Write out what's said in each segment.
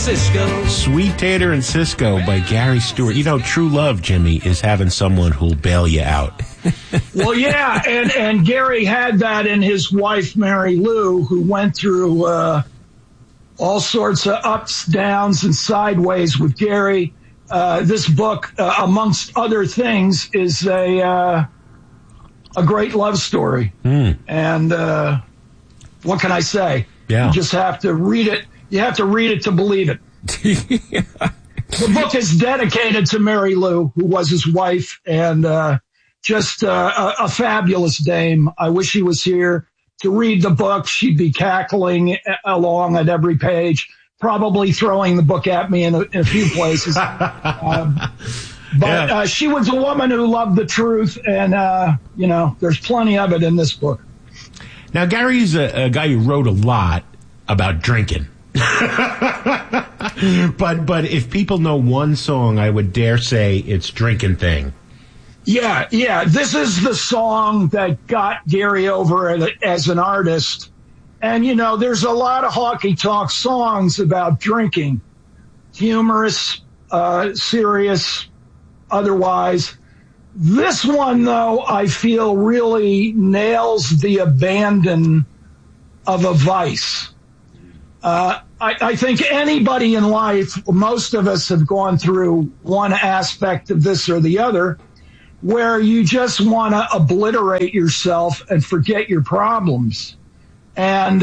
Cisco. Sweet Tater and Cisco by Gary Stewart. You know, true love, Jimmy, is having someone who'll bail you out. Well, yeah, and Gary had that in his wife, Mary Lou, who went through all sorts of ups, downs, and sideways with Gary. This book, amongst other things, is a great love story. And what can I say? Yeah. You just have to read it. You have to read it to believe it. The book is dedicated to Mary Lou, who was his wife, and just a fabulous dame. I wish she was here to read the book. She'd be cackling along at every page, probably throwing the book at me in a few places. But she was a woman who loved the truth, and, there's plenty of it in this book. Now, Gary's a guy who wrote a lot about drinking. But if people know one song, I would dare say it's Drinkin' Thing. Yeah. This is the song that got Gary over as an artist. And, there's a lot of honky tonk songs about drinking. Humorous, serious, otherwise. This one, though, I feel really nails the abandon of a vice. I think anybody in life, most of us have gone through one aspect of this or the other, where you just want to obliterate yourself and forget your problems. And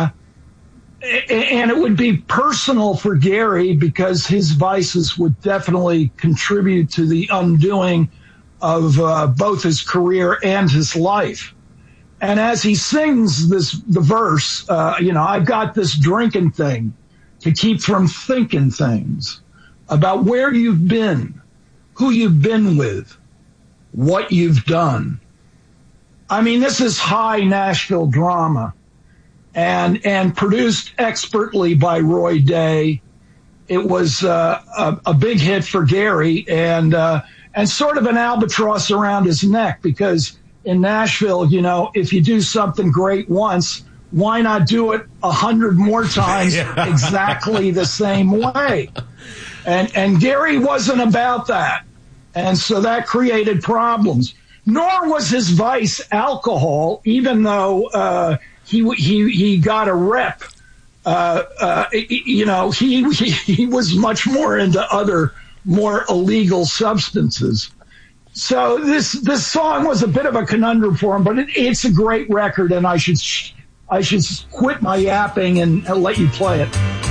it would be personal for Gary because his vices would definitely contribute to the undoing of both his career and his life. And as he sings the verse, I've got this drinking thing to keep from thinking things about where you've been, who you've been with, what you've done. I mean, this is high Nashville drama and produced expertly by Roy Day. It was a big hit for Gary and sort of an albatross around his neck because in Nashville, if you do something great once, why not do it 100 more times exactly the same way? And Gary wasn't about that. And so that created problems. Nor was his vice alcohol, even though he got a rep. He was much more into other more illegal substances. So this song was a bit of a conundrum for him, but it's a great record, and I should quit my yapping and let you play it.